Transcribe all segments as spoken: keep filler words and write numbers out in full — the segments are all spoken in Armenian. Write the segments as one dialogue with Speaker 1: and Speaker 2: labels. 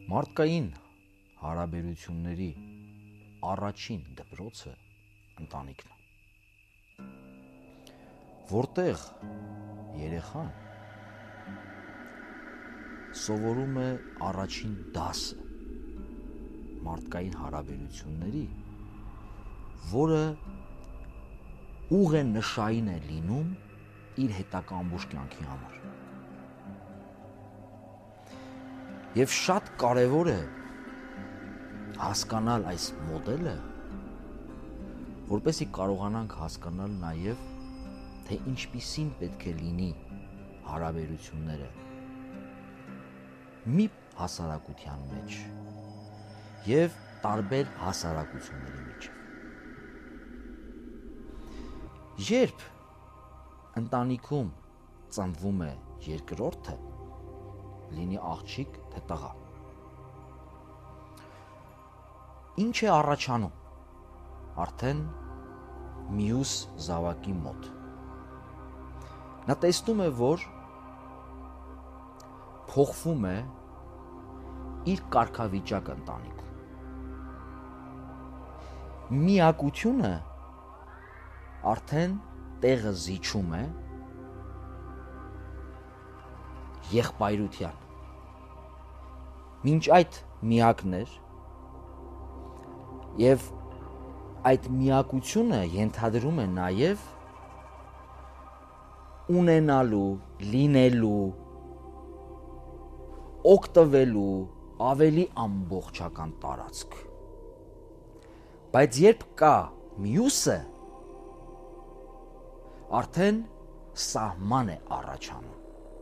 Speaker 1: Մարդկային հարաբերությունների առաջին դպրոցը ընտանիքն է, որտեղ երեխան սովորում է առաջին դասը մարդկային հարաբերությունների, որը ուղենշային է լինում իր հետագա ամբողջ կյանքի համար։ Եվ շատ կարևոր է հասկանալ այս մոդելը, որպեսզի կարողանանք հասկանալ նաև, թե ինչպիսին պետք է լինի հարաբերությունները մի հասարակության մեջ և տարբեր հասարակությունների միջև։ Երբ ընտանիքում ծնվում է երկրորդը, լինի աղջիկ, թե տղա, ինչ է առաջանում արդեն մյուս զավակի մոտ։ Նա տեսնում է, որ փոխվում է իր կարգավիճակը ընտանիքում։ Միակությունը արդեն տեղը զիջում է եղբայրության։ Մինչ այդ միակն էր, և այդ միակությունը ենթադրում է նաև ունենալու, լինելու, օգտվելու ավելի ամբողջական տարածք։ Բայց երբ կա մյուսը, արդեն սահման է առաջանում։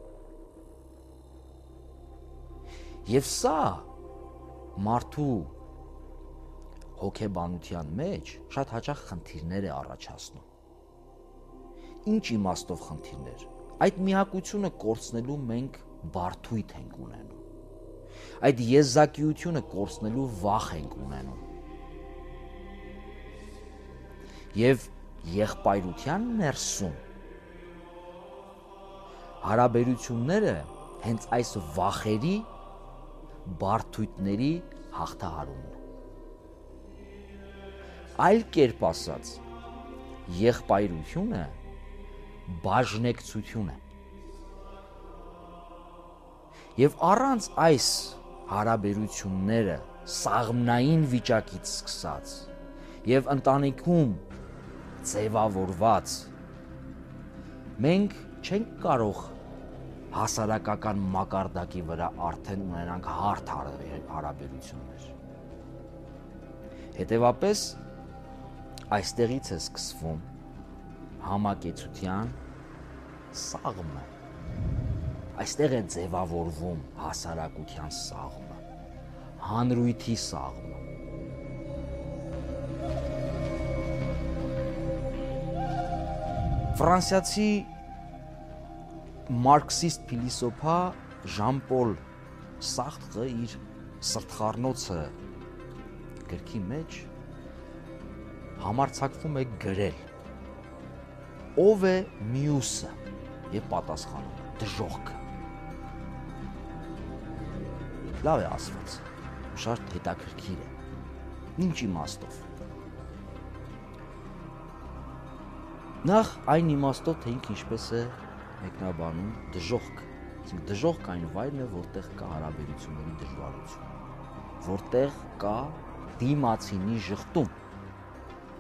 Speaker 1: Եվ սա մարդու հոգեբանության մեջ շատ հաճախ խնդիրներ է առաջացնում։ Ինչ իմաստով խնդիրներ։ Այդ միակությունը կորցնելու մենք բարդույթ ենք ունենում։ Այդ եզակիությունը կորցնելու վախ ենք ունենում։ Եվ եղբայրության ներսում հարաբերությունները հենց այս վախերի, բարդույթների հաղթահարումն է։ Այլ կերպ ասած, եղբայրությունը բաժնեկցություն է։ Եվ առանց այս հարաբերությունները սաղմնային վիճակից սկսած և ընտանիքում ձևավորված, մենք չենք կարող հասարակական մակարդակի վրա արդեն ունենանք հարթ հարաբերություններ։ Հետևապես, այստեղից է սկսվում համակեցության սաղմը, այստեղ է ձևավորվում հասարակության սաղմը, հանրույթի սաղմը։ Ֆրանսիացի մարքսիստ փիլիսոփա Ժան-Պոլ Սարտրը իր սրտխառնոցը գրքի մեջ համարձակվում է գրել. ով է մյուսը, և պատասխանում է դժոխքը։ Լավ է ասված, շատ հետաքրքիր է։ Ինչ իմաստով։ Նախ այն իմաստով, թե ինքը ինչպես է մեկնաբանում դժոխքը։ Իսկ դժոխքը այն վայրն է, որտեղ կա հարաբերությունների դժվարություն, որտեղ կա դիմացինի ժխտում։